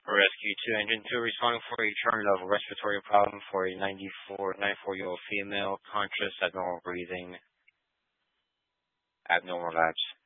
Rescue 2, Engine 2, responding for a turn-level respiratory problem for a 94-year-old female, conscious, abnormal breathing, abnormal labs.